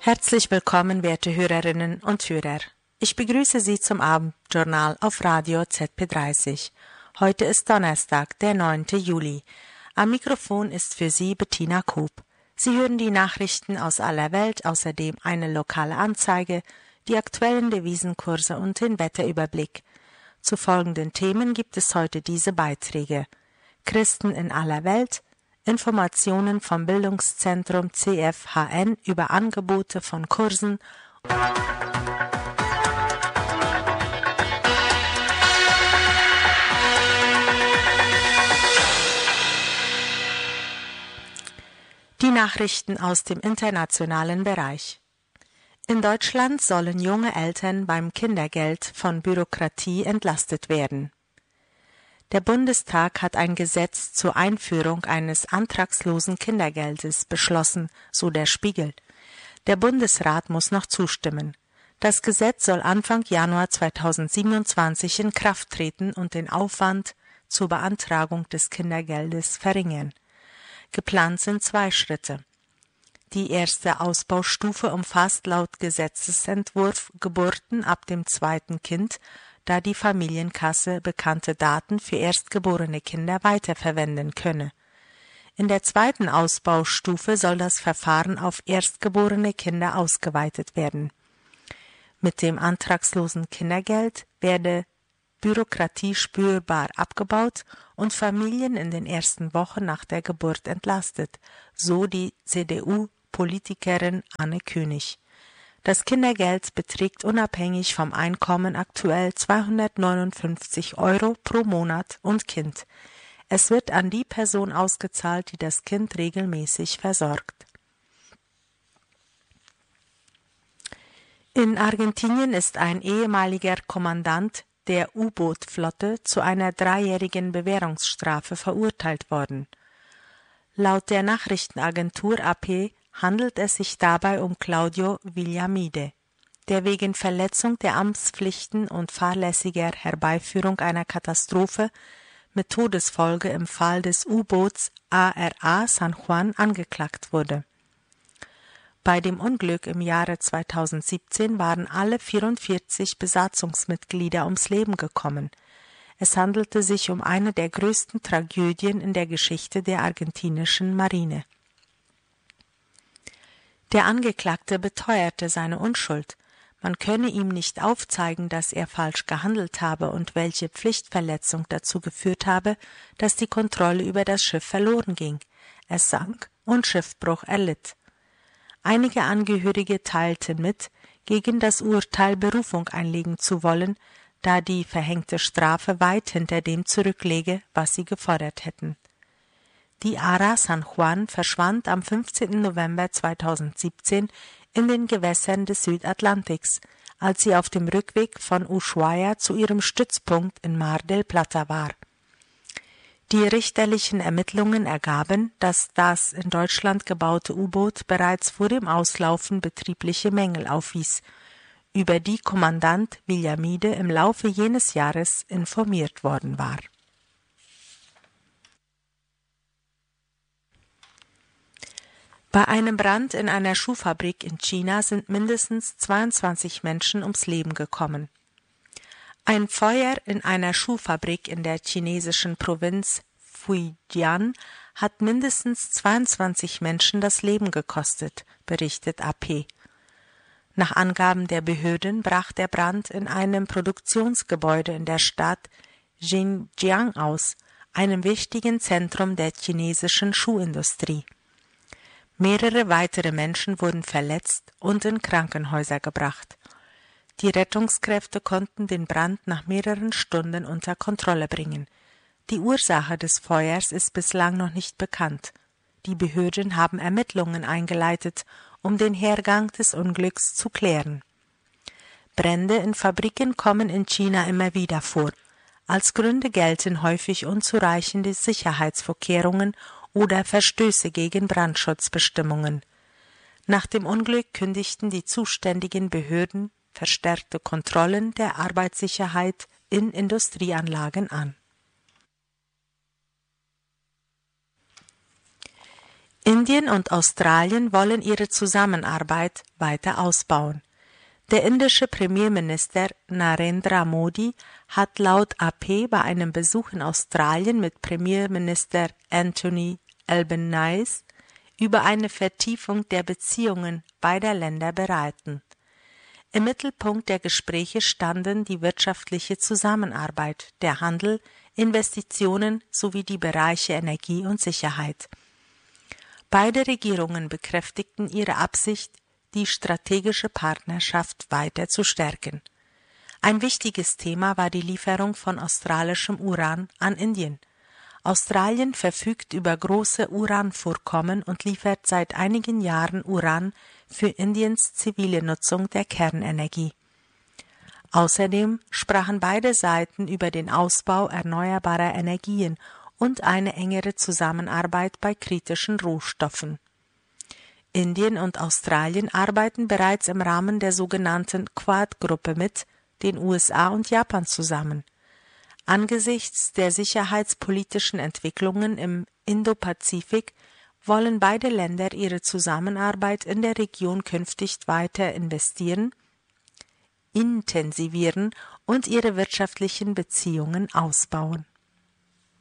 Herzlich willkommen, werte Hörerinnen und Hörer. Ich begrüße Sie zum Abendjournal auf Radio ZP30. Heute ist Donnerstag, der 9. Juli. Am Mikrofon ist für Sie Bettina Koop. Sie hören die Nachrichten aus aller Welt, außerdem eine lokale Anzeige, die aktuellen Devisenkurse und den Wetterüberblick. Zu folgenden Themen gibt es heute diese Beiträge: Christen in aller Welt, Informationen vom Bildungszentrum CFHN über Angebote von Kursen Die Nachrichten aus dem internationalen Bereich. In Deutschland sollen junge Eltern beim Kindergeld von Bürokratie entlastet werden. Der Bundestag hat ein Gesetz zur Einführung eines antragslosen Kindergeldes beschlossen, so der Spiegel. Der Bundesrat muss noch zustimmen. Das Gesetz soll Anfang Januar 2027 in Kraft treten und den Aufwand zur Beantragung des Kindergeldes verringern. Geplant sind 2 Schritte. Die erste Ausbaustufe umfasst laut Gesetzesentwurf Geburten ab dem 2. Kind, da die Familienkasse bekannte Daten für erstgeborene Kinder weiterverwenden könne. In der 2. Ausbaustufe soll das Verfahren auf erstgeborene Kinder ausgeweitet werden. Mit dem antragslosen Kindergeld werde Bürokratie spürbar abgebaut und Familien in den ersten Wochen nach der Geburt entlastet, so die CDU-Politikerin Anne König. Das Kindergeld beträgt unabhängig vom Einkommen aktuell 259 € pro Monat und Kind. Es wird an die Person ausgezahlt, die das Kind regelmäßig versorgt. In Argentinien ist ein ehemaliger Kommandant der U-Boot-Flotte zu einer 3-jährigen Bewährungsstrafe verurteilt worden. Laut der Nachrichtenagentur AP handelt es sich dabei um Claudio Villamide, der wegen Verletzung der Amtspflichten und fahrlässiger Herbeiführung einer Katastrophe mit Todesfolge im Fall des U-Boots ARA San Juan angeklagt wurde. Bei dem Unglück im Jahre 2017 waren alle 44 Besatzungsmitglieder ums Leben gekommen. Es handelte sich um eine der größten Tragödien in der Geschichte der argentinischen Marine. Der Angeklagte beteuerte seine Unschuld. Man könne ihm nicht aufzeigen, dass er falsch gehandelt habe und welche Pflichtverletzung dazu geführt habe, dass die Kontrolle über das Schiff verloren ging. Es sank und Schiffbruch erlitt. Einige Angehörige teilten mit, gegen das Urteil Berufung einlegen zu wollen, da die verhängte Strafe weit hinter dem zurückläge, was sie gefordert hätten. Die ARA San Juan verschwand am 15. November 2017 in den Gewässern des Südatlantiks, als sie auf dem Rückweg von Ushuaia zu ihrem Stützpunkt in Mar del Plata war. Die richterlichen Ermittlungen ergaben, dass das in Deutschland gebaute U-Boot bereits vor dem Auslaufen betriebliche Mängel aufwies, über die Kommandant Villamide im Laufe jenes Jahres informiert worden war. Bei einem Brand in einer Schuhfabrik in China sind mindestens 22 Menschen ums Leben gekommen. Ein Feuer in einer Schuhfabrik in der chinesischen Provinz Fujian hat mindestens 22 Menschen das Leben gekostet, berichtet AP. Nach Angaben der Behörden brach der Brand in einem Produktionsgebäude in der Stadt Xinjiang aus, einem wichtigen Zentrum der chinesischen Schuhindustrie. Mehrere weitere Menschen wurden verletzt und in Krankenhäuser gebracht. Die Rettungskräfte konnten den Brand nach mehreren Stunden unter Kontrolle bringen. Die Ursache des Feuers ist bislang noch nicht bekannt. Die Behörden haben Ermittlungen eingeleitet, um den Hergang des Unglücks zu klären. Brände in Fabriken kommen in China immer wieder vor. Als Gründe gelten häufig unzureichende Sicherheitsvorkehrungen oder Verstöße gegen Brandschutzbestimmungen. Nach dem Unglück kündigten die zuständigen Behörden verstärkte Kontrollen der Arbeitssicherheit in Industrieanlagen an. Indien und Australien wollen ihre Zusammenarbeit weiter ausbauen. Der indische Premierminister Narendra Modi hat laut AP bei einem Besuch in Australien mit Premierminister Anthony Albanese über eine Vertiefung der Beziehungen beider Länder beraten. Im Mittelpunkt der Gespräche standen die wirtschaftliche Zusammenarbeit, der Handel, Investitionen sowie die Bereiche Energie und Sicherheit. Beide Regierungen bekräftigten ihre Absicht, die strategische Partnerschaft weiter zu stärken. Ein wichtiges Thema war die Lieferung von australischem Uran an Indien. Australien verfügt über große Uranvorkommen und liefert seit einigen Jahren Uran für Indiens zivile Nutzung der Kernenergie. Außerdem sprachen beide Seiten über den Ausbau erneuerbarer Energien und eine engere Zusammenarbeit bei kritischen Rohstoffen. Indien und Australien arbeiten bereits im Rahmen der sogenannten Quad-Gruppe mit den USA und Japan zusammen. Angesichts der sicherheitspolitischen Entwicklungen im Indopazifik wollen beide Länder ihre Zusammenarbeit in der Region künftig weiter intensivieren und ihre wirtschaftlichen Beziehungen ausbauen.